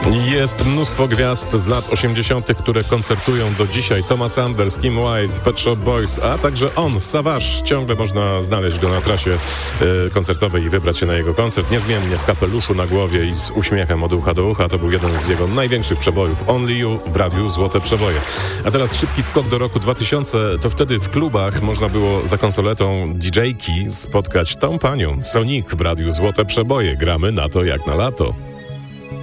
Jest mnóstwo gwiazd z lat 80., które koncertują do dzisiaj. Thomas Anders, Kim Wilde, Pet Shop Boys, a także on, Savage. Ciągle można znaleźć go na trasie koncertowej i wybrać się na jego koncert. Niezmiennie w kapeluszu na głowie i z uśmiechem od ucha do ucha. To był jeden z jego największych przebojów. Only You w radiu Złote Przeboje. A teraz szybki skok do roku 2000. To wtedy w klubach można było za konsoletą DJ-ki spotkać tą panią. Sonic w radiu Złote Przeboje. Gramy na to jak na lato.